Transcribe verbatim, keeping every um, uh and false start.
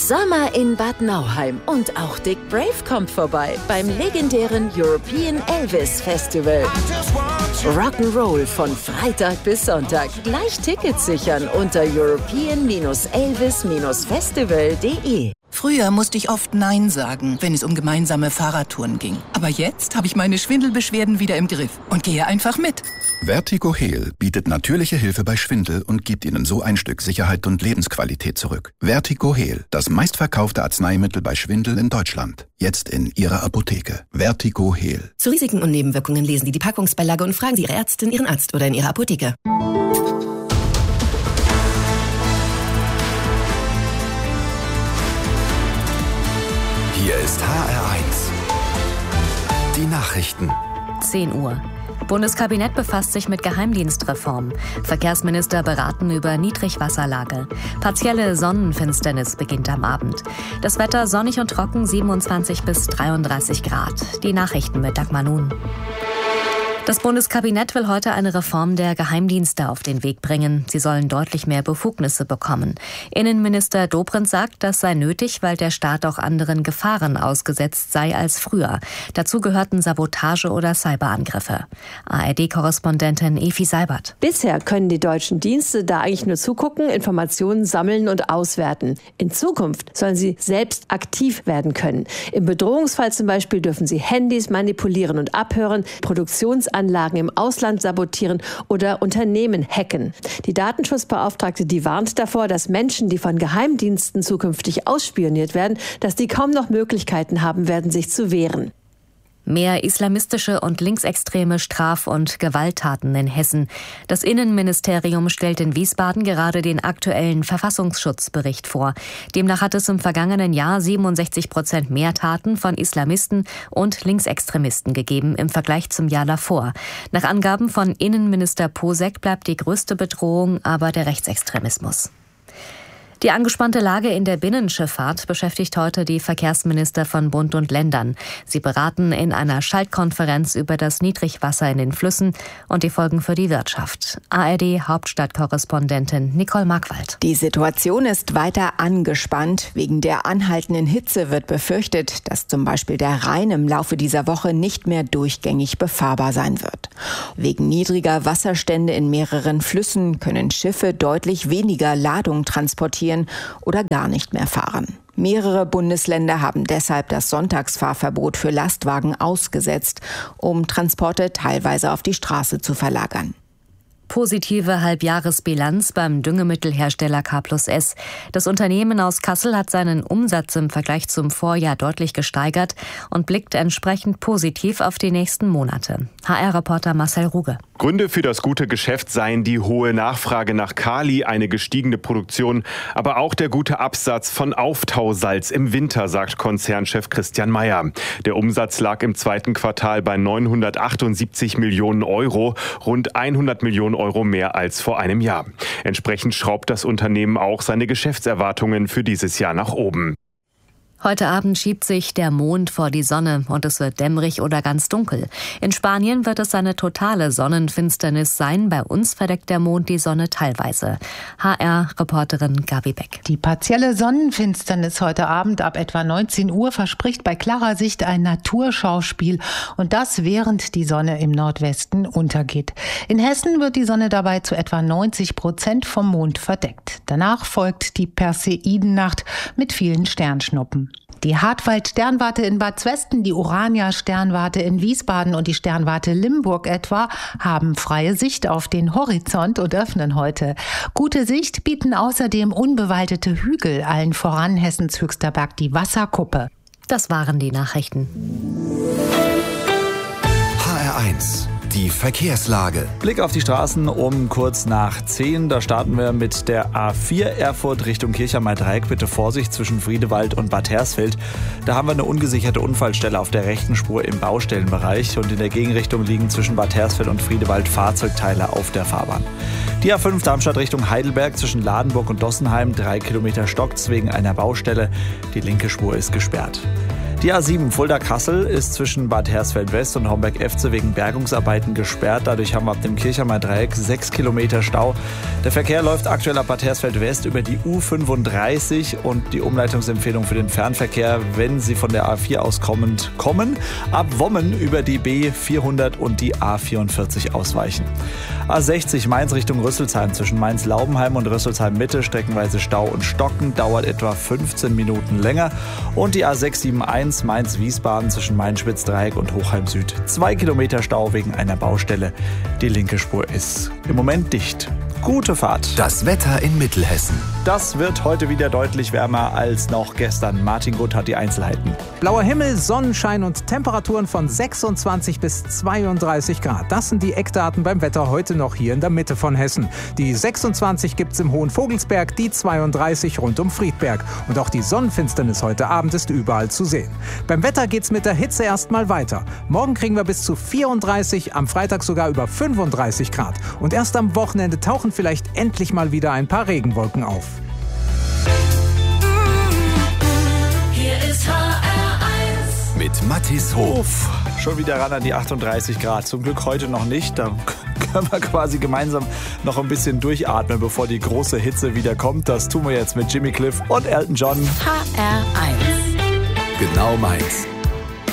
Sommer in Bad Nauheim und auch Dick Brave kommt vorbei beim legendären European Elvis Festival. Rock'n'Roll von Freitag bis Sonntag. Gleich Tickets sichern unter european elvis festival punkt de. Früher musste ich oft Nein sagen, wenn es um gemeinsame Fahrradtouren ging. Aber jetzt habe ich meine Schwindelbeschwerden wieder im Griff und gehe einfach mit. Vertigo Heal bietet natürliche Hilfe bei Schwindel und gibt Ihnen so ein Stück Sicherheit und Lebensqualität zurück. Vertigo Heal, das meistverkaufte Arzneimittel bei Schwindel in Deutschland. Jetzt in Ihrer Apotheke. Vertigo Heal. Zu Risiken und Nebenwirkungen lesen Sie die Packungsbeilage und fragen Sie Ihre Ärztin, Ihren Arzt oder in Ihrer Apotheke. Hier ist H R eins. Die Nachrichten. zehn Uhr. Bundeskabinett befasst sich mit Geheimdienstreform. Verkehrsminister beraten über Niedrigwasserlage. Partielle Sonnenfinsternis beginnt am Abend. Das Wetter sonnig und trocken, siebenundzwanzig bis dreiunddreißig Grad. Die Nachrichten mit Dagmar Nun. Das Bundeskabinett will heute eine Reform der Geheimdienste auf den Weg bringen. Sie sollen deutlich mehr Befugnisse bekommen. Innenminister Dobrindt sagt, das sei nötig, weil der Staat auch anderen Gefahren ausgesetzt sei als früher. Dazu gehörten Sabotage oder Cyberangriffe. A R D-Korrespondentin Evi Seibert. Bisher können die deutschen Dienste da eigentlich nur zugucken, Informationen sammeln und auswerten. In Zukunft sollen sie selbst aktiv werden können. Im Bedrohungsfall zum Beispiel dürfen sie Handys manipulieren und abhören, Produktionsanlagen im Ausland sabotieren oder Unternehmen hacken. Die Datenschutzbeauftragte, die warnt davor, dass Menschen, die von Geheimdiensten zukünftig ausspioniert werden, dass die kaum noch Möglichkeiten haben werden, sich zu wehren. Mehr islamistische und linksextreme Straf- und Gewalttaten in Hessen. Das Innenministerium stellt in Wiesbaden gerade den aktuellen Verfassungsschutzbericht vor. Demnach hat es im vergangenen Jahr siebenundsechzig Prozent mehr Taten von Islamisten und Linksextremisten gegeben im Vergleich zum Jahr davor. Nach Angaben von Innenminister Posek bleibt die größte Bedrohung aber der Rechtsextremismus. Die angespannte Lage in der Binnenschifffahrt beschäftigt heute die Verkehrsminister von Bund und Ländern. Sie beraten in einer Schaltkonferenz über das Niedrigwasser in den Flüssen und die Folgen für die Wirtschaft. A R D-Hauptstadtkorrespondentin Nicole Markwald. Die Situation ist weiter angespannt. Wegen der anhaltenden Hitze wird befürchtet, dass zum Beispiel der Rhein im Laufe dieser Woche nicht mehr durchgängig befahrbar sein wird. Wegen niedriger Wasserstände in mehreren Flüssen können Schiffe deutlich weniger Ladung transportieren oder gar nicht mehr fahren. Mehrere Bundesländer haben deshalb das Sonntagsfahrverbot für Lastwagen ausgesetzt, um Transporte teilweise auf die Straße zu verlagern. Positive Halbjahresbilanz beim Düngemittelhersteller K plus S. Das Unternehmen aus Kassel hat seinen Umsatz im Vergleich zum Vorjahr deutlich gesteigert und blickt entsprechend positiv auf die nächsten Monate. H R-Reporter Marcel Ruge. Gründe für das gute Geschäft seien die hohe Nachfrage nach Kali, eine gestiegene Produktion, aber auch der gute Absatz von Auftausalz im Winter, sagt Konzernchef Christian Meyer. Der Umsatz lag im zweiten Quartal bei neunhundertachtundsiebzig Millionen Euro, rund hundert Millionen Euro mehr als vor einem Jahr. Entsprechend schraubt das Unternehmen auch seine Geschäftserwartungen für dieses Jahr nach oben. Heute Abend schiebt sich der Mond vor die Sonne und es wird dämmerig oder ganz dunkel. In Spanien wird es eine totale Sonnenfinsternis sein. Bei uns verdeckt der Mond die Sonne teilweise. H R-Reporterin Gabi Beck. Die partielle Sonnenfinsternis heute Abend ab etwa neunzehn Uhr verspricht bei klarer Sicht ein Naturschauspiel. Und das, während die Sonne im Nordwesten untergeht. In Hessen wird die Sonne dabei zu etwa neunzig Prozent vom Mond verdeckt. Danach folgt die Perseidennacht mit vielen Sternschnuppen. Die Hartwald-Sternwarte in Bad Zwesten, die Urania-Sternwarte in Wiesbaden und die Sternwarte Limburg etwa haben freie Sicht auf den Horizont und öffnen heute. Gute Sicht bieten außerdem unbewaldete Hügel, allen voran Hessens höchster Berg, die Wasserkuppe. Das waren die Nachrichten. H R eins. Die Verkehrslage. Blick auf die Straßen um kurz nach zehn. Da starten wir mit der A vier Erfurt Richtung Kirchheim-Dreieck. Bitte Vorsicht zwischen Friedewald und Bad Hersfeld. Da haben wir eine ungesicherte Unfallstelle auf der rechten Spur im Baustellenbereich. Und in der Gegenrichtung liegen zwischen Bad Hersfeld und Friedewald Fahrzeugteile auf der Fahrbahn. Die A fünf Darmstadt Richtung Heidelberg zwischen Ladenburg und Dossenheim. Drei Kilometer stockt's wegen einer Baustelle. Die linke Spur ist gesperrt. Die A sieben Fulda-Kassel ist zwischen Bad Hersfeld-West und Homberg-Efze wegen Bergungsarbeiten gesperrt. Dadurch haben wir ab dem Kirchheimer Dreieck sechs Kilometer Stau. Der Verkehr läuft aktuell ab Bad Hersfeld-West über die U fünfunddreißig und die Umleitungsempfehlung für den Fernverkehr, wenn Sie von der A vier aus kommend kommen, ab Wommen über die B vierhundert und die A vierundvierzig ausweichen. A sechzig Mainz Richtung Rüsselsheim zwischen Mainz-Laubenheim und Rüsselsheim-Mitte, streckenweise Stau und Stocken, dauert etwa fünfzehn Minuten länger. Und die A sechs sieben eins Mainz-Wiesbaden zwischen Main-Spitz-Dreieck und Hochheim-Süd. Zwei Kilometer Stau wegen einer Baustelle. Die linke Spur ist im Moment dicht. Gute Fahrt. Das Wetter in Mittelhessen. Das wird heute wieder deutlich wärmer als noch gestern. Martin Gutt hat die Einzelheiten. Blauer Himmel, Sonnenschein und Temperaturen von sechsundzwanzig bis zweiunddreißig Grad. Das sind die Eckdaten beim Wetter heute noch hier in der Mitte von Hessen. Die sechsundzwanzig gibt's im Hohen Vogelsberg, die zweiunddreißig rund um Friedberg. Und auch die Sonnenfinsternis heute Abend ist überall zu sehen. Beim Wetter geht's mit der Hitze erstmal weiter. Morgen kriegen wir bis zu vierunddreißig, am Freitag sogar über fünfunddreißig Grad. Und erst am Wochenende tauchen vielleicht endlich mal wieder ein paar Regenwolken auf. Hier ist H R eins mit Mathis Hof. Schon wieder ran an die achtunddreißig Grad. Zum Glück heute noch nicht. Da können wir quasi gemeinsam noch ein bisschen durchatmen, bevor die große Hitze wieder kommt. Das tun wir jetzt mit Jimmy Cliff und Elton John. H R eins. Genau meins.